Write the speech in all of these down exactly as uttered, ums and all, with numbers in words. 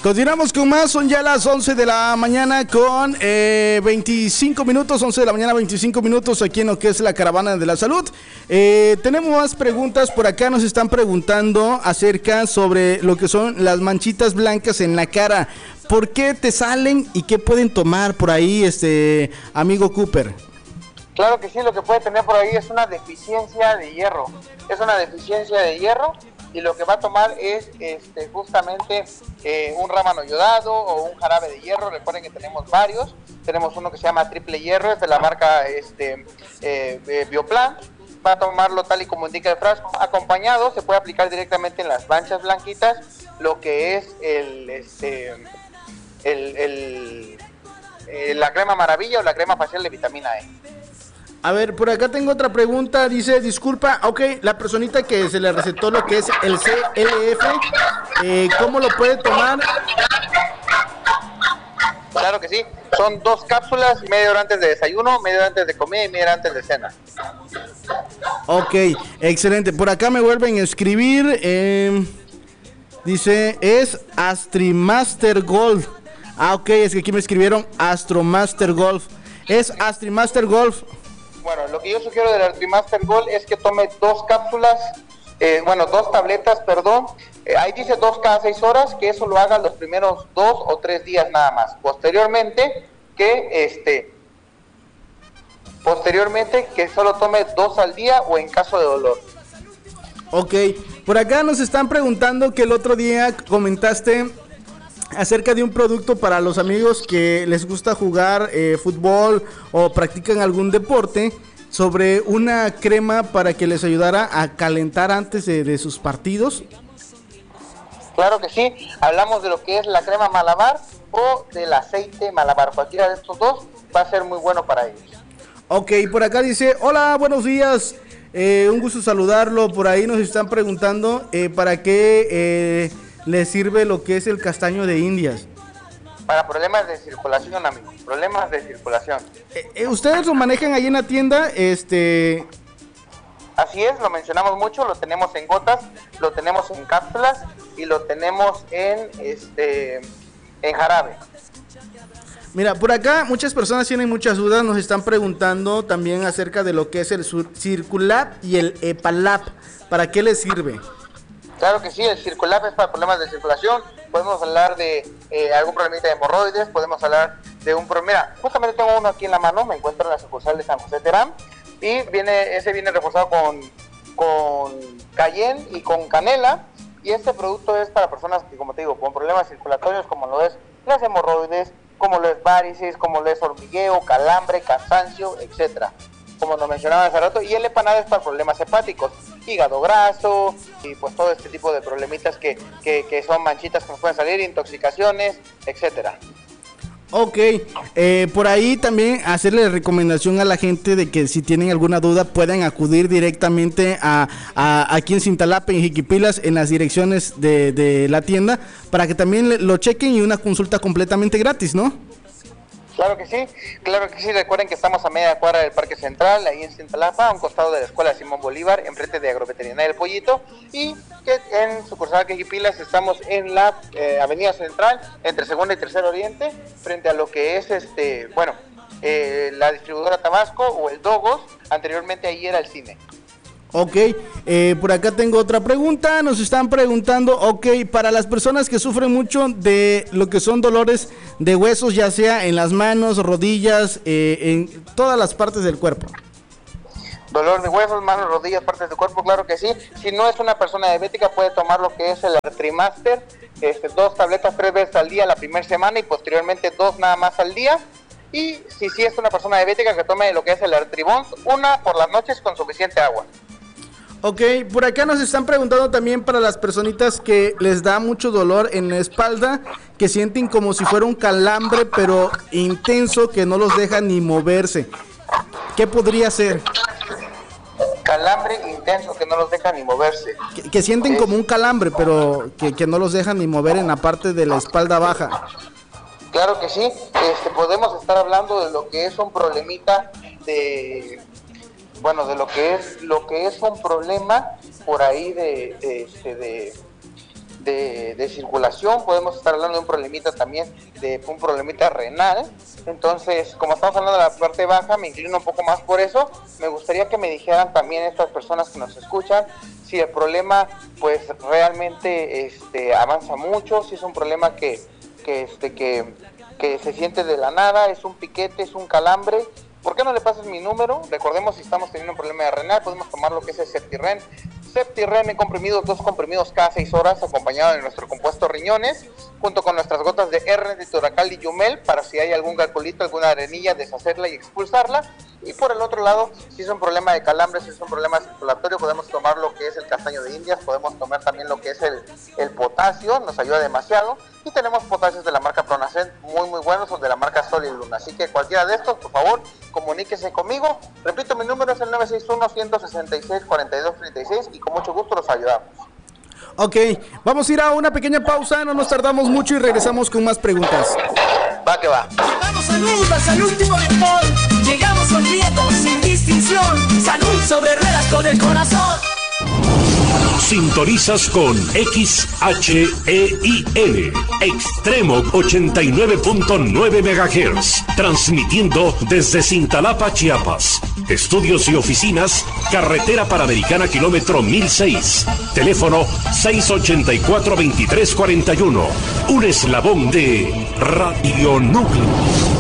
Continuamos con más, son ya las once de la mañana con eh, veinticinco minutos, once de la mañana, veinticinco minutos aquí en lo que es la Caravana de la Salud. Eh, tenemos más preguntas, por acá nos están preguntando acerca sobre lo que son las manchitas blancas en la cara. ¿Por qué te salen y qué pueden tomar por ahí, este amigo Cooper? Claro que sí, lo que puede tener por ahí es una deficiencia de hierro, es una deficiencia de hierro. Y lo que va a tomar es este, justamente eh, un rábano yodado o un jarabe de hierro. Recuerden que tenemos varios. Tenemos uno que se llama triple hierro, es de la marca este, eh, eh, Bioplan. Va a tomarlo tal y como indica el frasco. Acompañado, se puede aplicar directamente en las manchas blanquitas lo que es el, este, el, el, eh, la crema maravilla o la crema facial de vitamina E. A ver, por acá tengo otra pregunta, dice, disculpa, ok, la personita que se le recetó lo que es el C L F, eh, ¿cómo lo puede tomar? Claro que sí, son dos cápsulas, media hora antes de desayuno, media hora antes de comida y media hora antes de cena. Ok, excelente, por acá me vuelven a escribir, eh, dice, es Astrimaster Golf, ah, ok, es que aquí me escribieron Astromaster Golf, es Astrimaster Golf. Bueno, lo que yo sugiero del Artrimaster Gold es que tome dos cápsulas, eh, bueno, dos tabletas, perdón. Eh, ahí dice dos cada seis horas, que eso lo haga los primeros dos o tres días nada más. Posteriormente, que este, posteriormente que solo tome dos al día o en caso de dolor. Ok, por acá nos están preguntando que el otro día comentaste acerca de un producto para los amigos que les gusta jugar eh, fútbol o practican algún deporte, sobre una crema para que les ayudara a calentar antes de, de sus partidos. Claro que sí, hablamos de lo que es la crema Malabar o del aceite Malabar, cualquiera de estos dos va a ser muy bueno para ellos. Ok, por acá dice, hola, buenos días, eh, un gusto saludarlo, por ahí nos están preguntando eh, para qué eh, le sirve lo que es el castaño de Indias. Para problemas de circulación, amigo, problemas de circulación. Eh, eh, ¿Ustedes lo manejan ahí en la tienda? Este... Así es, lo mencionamos mucho, lo tenemos en gotas, lo tenemos en cápsulas y lo tenemos en este en jarabe. Mira, por acá muchas personas tienen muchas dudas, nos están preguntando también acerca de lo que es el Circulab y el Epalab. ¿Para qué les sirve? Claro que sí, el Circulab es para problemas de circulación. Podemos hablar de eh, algún problemita de hemorroides, podemos hablar de un problema. Mira, justamente tengo uno aquí en la mano, me encuentro en la sucursal de San José Terán y viene, ese viene reforzado con, con cayenne y con canela. Y este producto es para personas que, como te digo, con problemas circulatorios como lo es las hemorroides, como lo es varices, como lo es hormigueo, calambre, cansancio, etcétera. Como lo mencionaba hace rato, y el Epanada es para problemas hepáticos, hígado graso y pues todo este tipo de problemitas que, que, que son manchitas que nos pueden salir, intoxicaciones, etcétera. Ok, eh, por ahí también hacerle recomendación a la gente de que si tienen alguna duda puedan acudir directamente a, a aquí en Cintalapa, en Jiquipilas, en las direcciones de, de la tienda, para que también lo chequen y una consulta completamente gratis, ¿no? Claro que sí, claro que sí, recuerden que estamos a media cuadra del Parque Central, ahí en Cintalapa, a un costado de la Escuela Simón Bolívar, enfrente de Agroveterinaria del Pollito, y que en sucursal Quejipilas estamos en la eh, Avenida Central, entre Segunda y Tercer Oriente, frente a lo que es, este, bueno, eh, la distribuidora Tabasco o el Dogos, anteriormente ahí era el cine. Ok, eh, por acá tengo otra pregunta, nos están preguntando, ok, para las personas que sufren mucho de lo que son dolores de huesos, ya sea en las manos, rodillas, eh, en todas las partes del cuerpo. Dolor de huesos, manos, rodillas, partes del cuerpo, claro que sí. Si no es una persona diabética, puede tomar lo que es el Artrimaster, este, dos tabletas tres veces al día la primera semana y posteriormente dos nada más al día. Y si sí es una persona diabética, que tome lo que es el Artribons, una por las noches con suficiente agua. Ok, por acá nos están preguntando también para las personitas que les da mucho dolor en la espalda, que sienten como si fuera un calambre, pero intenso, que no los deja ni moverse. ¿Qué podría ser? Calambre intenso que no los deja ni moverse. Que, que sienten como un calambre, pero que, que no los dejan ni mover en la parte de la espalda baja. Claro que sí, este, podemos estar hablando de lo que es un problemita de... Bueno, de lo que es lo que es un problema por ahí de, de, de, de, de, de circulación, podemos estar hablando de un problemita también, de un problemita renal. Entonces, como estamos hablando de la parte baja, me inclino un poco más por eso. Me gustaría que me dijeran también estas personas que nos escuchan, si el problema pues realmente este, avanza mucho, si es un problema que, que, este, que, que se siente de la nada, es un piquete, es un calambre. ¿Por qué no le pasas mi número? Recordemos, si estamos teniendo un problema de renal, podemos tomar lo que es el Septirren. Septirren en comprimidos, dos comprimidos cada seis horas, acompañado de nuestro compuesto riñones, junto con nuestras gotas de R, de Toracal y Yumel, para si hay algún calculito, alguna arenilla, deshacerla y expulsarla. Y por el otro lado, si es un problema de calambre, si es un problema circulatorio, podemos tomar lo que es el castaño de Indias, podemos tomar también lo que es el, el potasio, nos ayuda demasiado. Y tenemos potasios de la marca Pronacent muy muy buenos, o de la marca Sol y Luna. Así que cualquiera de estos, por favor, comuníquese conmigo. Repito, mi número es el nueve seis uno, uno seis seis, cuatro dos tres seis y con mucho gusto los ayudamos. Ok, vamos a ir a una pequeña pausa, no nos tardamos mucho y regresamos con más preguntas. Va que va. Llegamos amigos hasta el último rincón, llegamos sonriendo sin distinción, salud sobre ruedas con el corazón. Sintonizas con X H E I L, Extremo ochenta y nueve punto nueve megahertz, transmitiendo desde Cintalapa, Chiapas. Estudios y oficinas, carretera Panamericana, kilómetro mil seis. Teléfono seis ochenta y cuatro, veintitrés cuarenta y uno. Un eslabón de Radio Núcleo.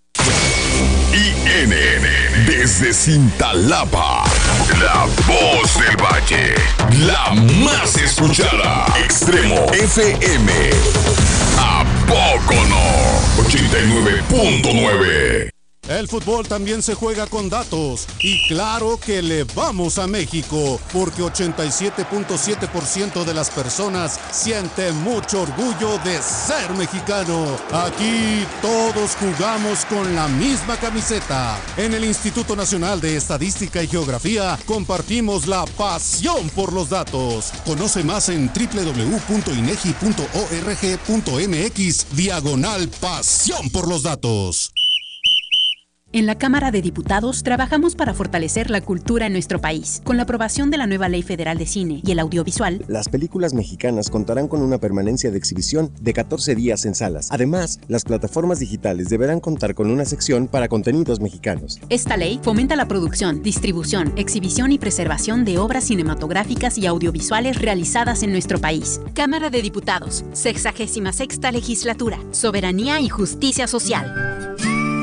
I N N, desde Cintalapa, la voz del valle, la más escuchada. Extremo F M. ¿A poco no? ochenta y nueve punto nueve. El fútbol también se juega con datos y claro que le vamos a México porque ochenta y siete punto siete por ciento de las personas siente mucho orgullo de ser mexicano. Aquí todos jugamos con la misma camiseta. En el Instituto Nacional de Estadística y Geografía compartimos la pasión por los datos. Conoce más en doble u doble u doble u punto inegi punto org punto mx diagonal pasión por los datos. En la Cámara de Diputados trabajamos para fortalecer la cultura en nuestro país. Con la aprobación de la nueva Ley Federal de Cine y el Audiovisual, las películas mexicanas contarán con una permanencia de exhibición de catorce días en salas. Además, las plataformas digitales deberán contar con una sección para contenidos mexicanos. Esta ley fomenta la producción, distribución, exhibición y preservación de obras cinematográficas y audiovisuales realizadas en nuestro país. Cámara de Diputados, sexagésima sexta Legislatura, Soberanía y Justicia Social.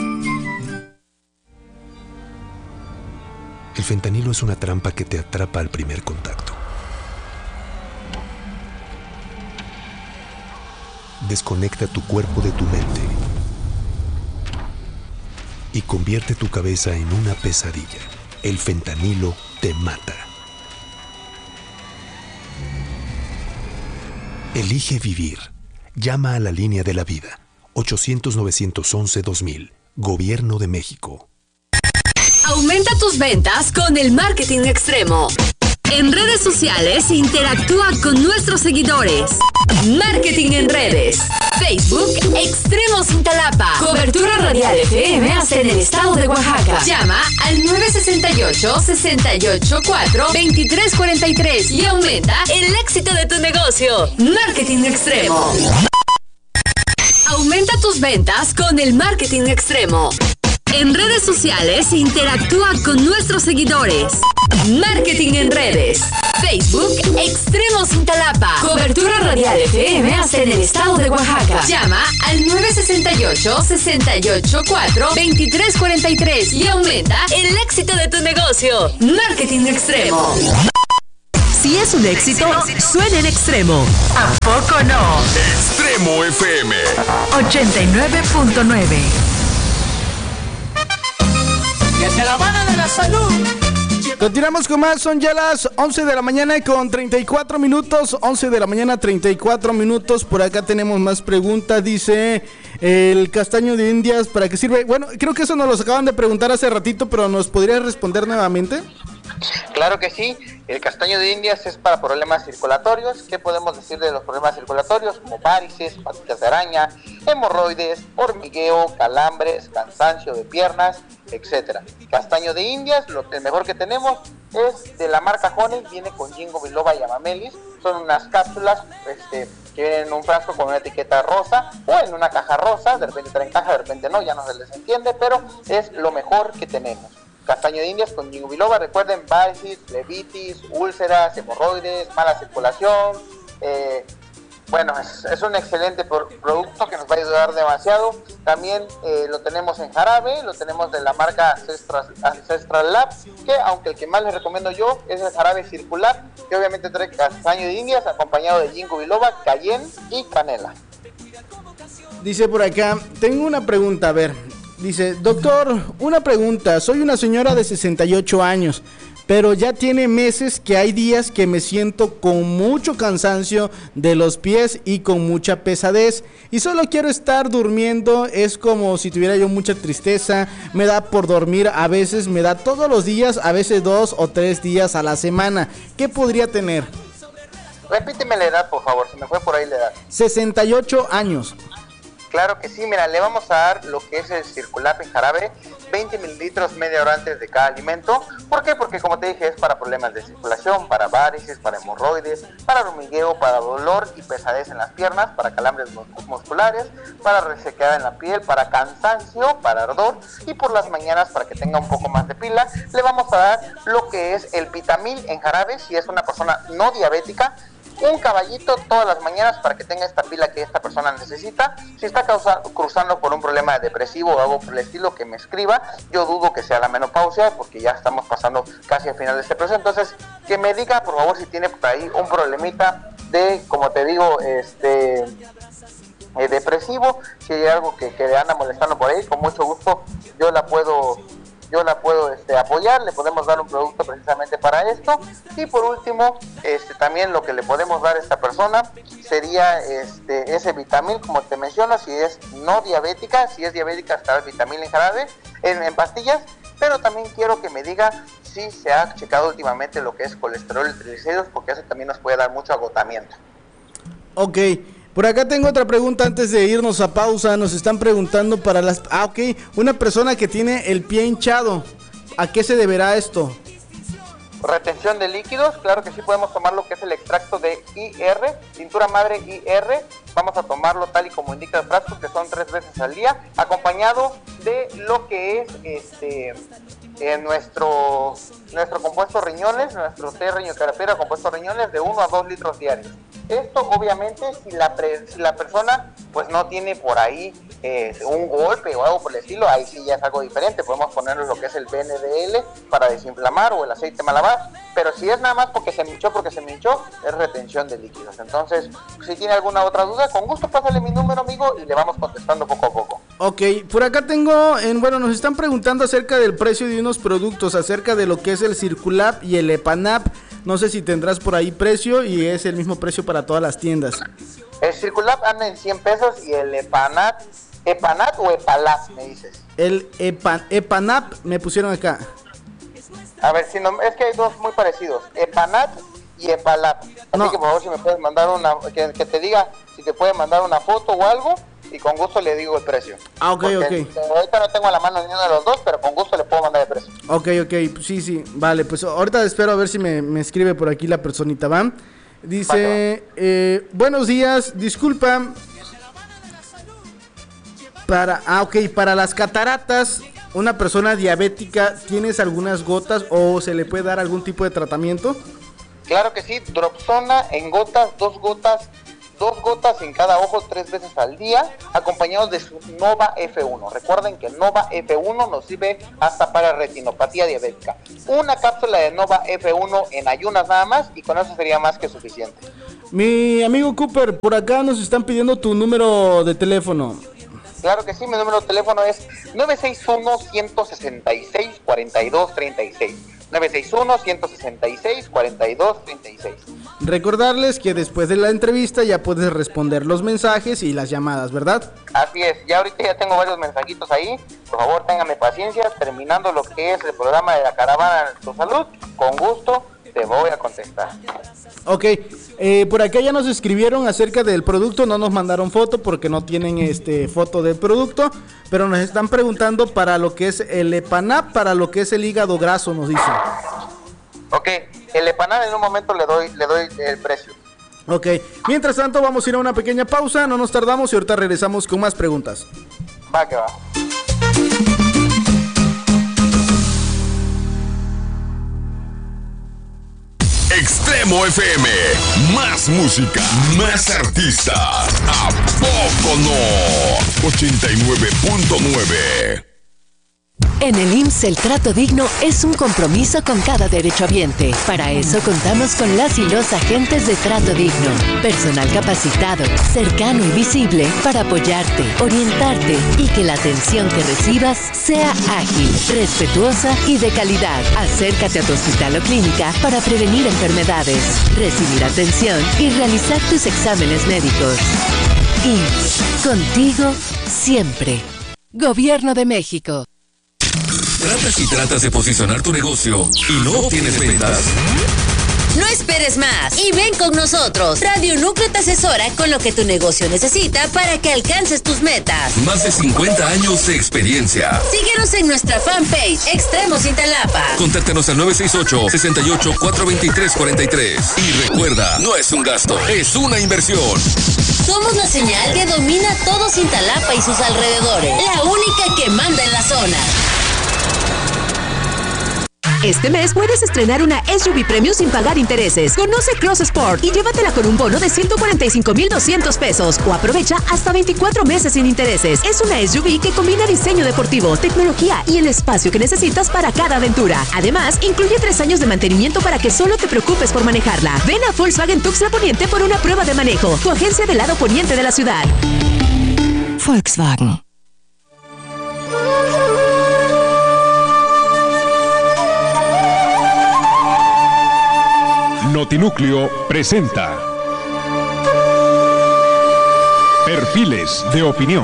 El fentanilo es una trampa que te atrapa al primer contacto. Desconecta tu cuerpo de tu mente y convierte tu cabeza en una pesadilla. El fentanilo te mata. Elige vivir. Llama a la línea de la vida. ochocientos, novecientos once, dos mil. Gobierno de México. Aumenta tus ventas con el marketing extremo. En redes sociales interactúa con nuestros seguidores. Marketing en redes. Facebook Extremo Cintalapa. Cobertura radial F M hasta en el estado de Oaxaca. Llama al nueve seis ocho, seis ocho cuatro, dos tres cuatro tres y aumenta el éxito de tu negocio. Marketing extremo. Aumenta tus ventas con el marketing extremo. En redes sociales interactúa con nuestros seguidores. Marketing en redes. Facebook Extremo Cintalapa. Cobertura radial F M hasta en el estado de Oaxaca. Llama al nueve seis ocho, seis ocho cuatro, dos tres cuatro tres y aumenta el éxito de tu negocio. Marketing extremo. Si es un éxito, suena en extremo. ¿A poco no? Extremo F M ochenta y nueve punto nueve. Desde la mano de la salud. Continuamos con más, son ya las once de la mañana con treinta y cuatro minutos, once de la mañana treinta y cuatro minutos, por acá tenemos más preguntas, dice el castaño de Indias, ¿para qué sirve? Bueno, creo que eso nos lo acaban de preguntar hace ratito, pero ¿nos podrías responder nuevamente? Claro que sí, el castaño de Indias es para problemas circulatorios. ¿Qué podemos decir de los problemas circulatorios? Como varices, patitas de araña, hemorroides, hormigueo, calambres, cansancio de piernas, etcétera. Castaño de Indias, lo el mejor que tenemos es de la marca Honey, viene con ginkgo biloba y amamelis. son unas cápsulas este, que vienen en un frasco con una etiqueta rosa o en una caja rosa, de repente traen caja, de repente no, ya no se les entiende, pero es lo mejor que tenemos. Castaño de Indias con ginkgo biloba, recuerden, varices, flebitis, úlceras, hemorroides, mala circulación, eh, bueno, es, es un excelente pro- producto que nos va a ayudar demasiado. También eh, lo tenemos en jarabe, lo tenemos de la marca Ancestral, Ancestral Lab, que aunque el que más les recomiendo yo es el jarabe circular, que obviamente trae castaño de Indias acompañado de ginkgo biloba, cayenne y canela. Dice por acá, tengo una pregunta, a ver, dice, doctor, una pregunta, soy una señora de sesenta y ocho años, pero ya tiene meses que hay días que me siento con mucho cansancio de los pies y con mucha pesadez y solo quiero estar durmiendo, es como si tuviera yo mucha tristeza, me da por dormir, a veces me da todos los días, a veces dos o tres días a la semana. ¿Qué podría tener? Repíteme la edad, por favor, se me fue por ahí la edad. sesenta y ocho años. Claro que sí, mira, le vamos a dar lo que es el Circulap en jarabe, veinte mililitros media hora antes de cada alimento. ¿Por qué? Porque como te dije, es para problemas de circulación, para varices, para hemorroides, para hormigueo, para dolor y pesadez en las piernas, para calambres mus- musculares, para resequedad en la piel, para cansancio, para ardor y por las mañanas para que tenga un poco más de pila. Le vamos a dar lo que es el Vitamil en jarabe, si es una persona no diabética, un caballito todas las mañanas para que tenga esta pila que esta persona necesita. Si está causa, cruzando por un problema depresivo o algo por el estilo, que me escriba. Yo dudo que sea la menopausia porque ya estamos pasando casi al final de este proceso. Entonces, que me diga por favor si tiene por ahí un problemita de, como te digo, este eh, depresivo. Si hay algo que, que le anda molestando por ahí, con mucho gusto yo la puedo... yo la puedo este, apoyar, le podemos dar un producto precisamente para esto. Y por último, este, también lo que le podemos dar a esta persona sería este, ese Vitamil, como te menciono, si es no diabética, si es diabética está el Vitamil en jarabe, en, en pastillas, pero también quiero que me diga si se ha checado últimamente lo que es colesterol y triglicéridos, porque eso también nos puede dar mucho agotamiento. Ok. Por acá tengo otra pregunta antes de irnos a pausa. Nos están preguntando para las... Ah, ok. Una persona que tiene el pie hinchado. ¿A qué se deberá esto? Retención de líquidos, claro que sí podemos tomar lo que es el extracto de I R, cintura madre I R. Vamos a tomarlo tal y como indica el frasco, que son tres veces al día, acompañado de lo que es este... Eh, nuestro nuestro compuesto riñones, nuestro té riñoterapia compuesto riñones de uno a dos litros diarios. Esto obviamente si la, pre, si la persona pues no tiene por ahí eh, un golpe o algo por el estilo, ahí sí ya es algo diferente, podemos ponerle lo que es el B N D L para desinflamar o el aceite malabar, pero si es nada más porque se me hinchó, porque se me hinchó, es retención de líquidos. Entonces, si tiene alguna otra duda, con gusto pásale mi número, amigo, y le vamos contestando poco a poco. Ok, por acá tengo, en, bueno, nos están preguntando acerca del precio de unos productos, acerca de lo que es el Circulap y el Epanap. No sé si tendrás por ahí precio y es el mismo precio para todas las tiendas. El Circulap anda en cien pesos y el Epanap, ¿Epanap o Epalap me dices? El Epan, Epanap me pusieron acá. A ver, si no, es que hay dos muy parecidos, Epanap y Epalap. Así no. que por favor si me puedes mandar una, que, que te diga si te puede mandar una foto o algo. Y con gusto le digo el precio. Ah, ok, porque ok. Ahorita no tengo a la mano ni uno de los dos, pero con gusto le puedo mandar el precio. Ok, ok, sí, sí, vale, pues ahorita espero a ver si me, me escribe por aquí la personita, ¿va? Dice, eh, buenos días, disculpa, para, ah, ok, para las cataratas, una persona diabética, ¿tienes algunas gotas o se le puede dar algún tipo de tratamiento? Claro que sí, Dropsona en gotas, dos gotas, dos gotas en cada ojo tres veces al día, acompañados de su Nova F uno. Recuerden que Nova F uno nos sirve hasta para retinopatía diabética. Una cápsula de Nova F uno en ayunas nada más y con eso sería más que suficiente. Mi amigo Cooper, por acá nos están pidiendo tu número de teléfono. Claro que sí, mi número de teléfono es nueve seis uno, uno seis seis, cuatro dos tres seis. nueve seis uno, uno seis seis, cuatro dos tres seis. Recordarles que después de la entrevista ya puedes responder los mensajes y las llamadas, ¿verdad? Así es, ya ahorita ya tengo varios mensajitos ahí. Por favor, ténganme paciencia. Terminando lo que es el programa de la caravana de tu salud, con gusto te voy a contestar. Ok, eh, por acá ya nos escribieron acerca del producto, no nos mandaron foto porque no tienen este foto del producto, pero nos están preguntando para lo que es el Epanap, para lo que es el hígado graso, nos dicen. Ok, el Epanap en un momento le doy le doy el precio. Ok, mientras tanto vamos a ir a una pequeña pausa, no nos tardamos y ahorita regresamos con más preguntas. Va que va. Extremo F M, más música, más artistas. ¿A poco no? ochenta y nueve punto nueve. En el I M S S el trato digno es un compromiso con cada derechohabiente. Para eso contamos con las y los agentes de trato digno. Personal capacitado, cercano y visible para apoyarte, orientarte y que la atención que recibas sea ágil, respetuosa y de calidad. Acércate a tu hospital o clínica para prevenir enfermedades, recibir atención y realizar tus exámenes médicos. I M S S, contigo siempre. Gobierno de México. ¿Tratas y tratas de posicionar tu negocio y no obtienes ventas? No esperes más y ven con nosotros. Radio Núcleo te asesora con lo que tu negocio necesita para que alcances tus metas. Más de cincuenta años de experiencia. Síguenos en nuestra fanpage Extremo Cintalapa. Contáctanos al nueve seis ocho, seis ocho, cuatro dos tres, cuatro tres. Y recuerda, no es un gasto, es una inversión. Somos la señal que domina todo Cintalapa y sus alrededores. La única que manda en la zona. Este mes puedes estrenar una S U V Premium sin pagar intereses. Conoce Cross Sport y llévatela con un bono de ciento cuarenta y cinco mil doscientos pesos o aprovecha hasta veinticuatro meses sin intereses. Es una S U V que combina diseño deportivo, tecnología y el espacio que necesitas para cada aventura. Además, incluye tres años de mantenimiento para que solo te preocupes por manejarla. Ven a Volkswagen Tuxtla Poniente por una prueba de manejo. Tu agencia del lado poniente de la ciudad. Volkswagen. Notinúcleo presenta Perfiles de Opinión.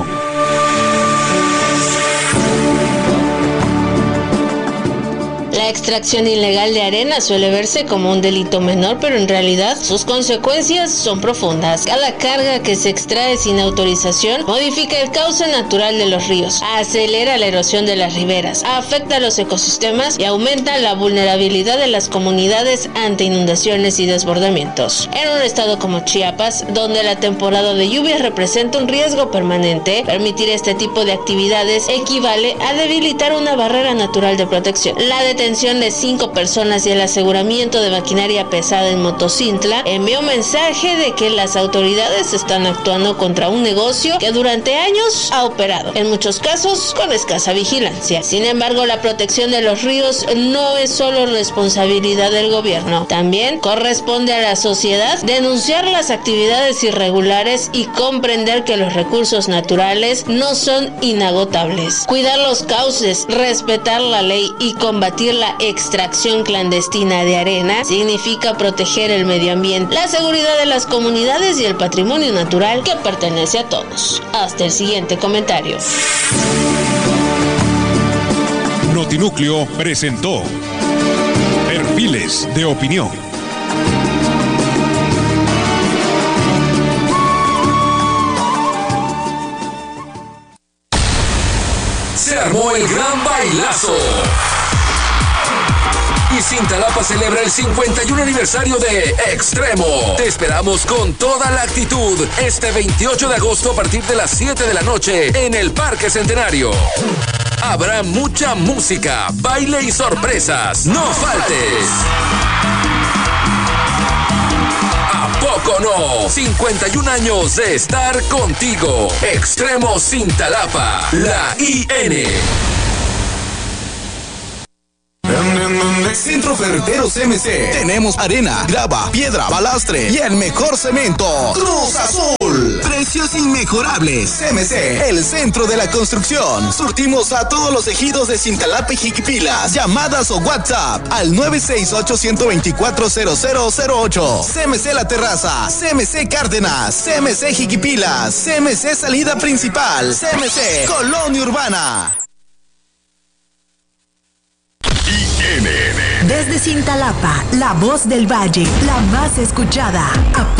La extracción ilegal de arena suele verse como un delito menor, pero en realidad sus consecuencias son profundas. Cada carga que se extrae sin autorización modifica el cauce natural de los ríos, acelera la erosión de las riberas, afecta a los ecosistemas y aumenta la vulnerabilidad de las comunidades ante inundaciones y desbordamientos. En un estado como Chiapas, donde la temporada de lluvias representa un riesgo permanente, permitir este tipo de actividades equivale a debilitar una barrera natural de protección. La detención de cinco personas y el aseguramiento de maquinaria pesada en Motocintla envió un mensaje de que las autoridades están actuando contra un negocio que durante años ha operado, en muchos casos con escasa vigilancia. Sin embargo, la protección de los ríos no es solo responsabilidad del gobierno, también corresponde a la sociedad denunciar las actividades irregulares y comprender que los recursos naturales no son inagotables. Cuidar los cauces, respetar la ley y combatir la extracción clandestina de arena significa proteger el medio ambiente, la seguridad de las comunidades y el patrimonio natural que pertenece a todos. Hasta el siguiente comentario. Notinúcleo presentó Perfiles de Opinión. Se armó el gran bailazo. Y Cintalapa celebra el cincuenta y uno aniversario de Extremo. Te esperamos con toda la actitud este veintiocho de agosto a partir de las siete de la noche en el Parque Centenario. Habrá mucha música, baile y sorpresas. ¡No faltes! ¿A poco no? cincuenta y un años de estar contigo. Extremo Cintalapa, la I N. Centro Ferreteros C M C. Tenemos arena, grava, piedra, balastre y el mejor cemento. Cruz Azul. Precios inmejorables. C M C, el centro de la construcción. Surtimos a todos los ejidos de Cintalapa y Jiquipilas. Llamadas o WhatsApp al nueve seis ocho, uno dos cuatro, cero cero cero ocho. C M C La Terraza. C M C Cárdenas. C M C Jiquipilas. C M C Salida Principal. C M C Colonia Urbana. Desde Cintalapa, la voz del valle, la más escuchada.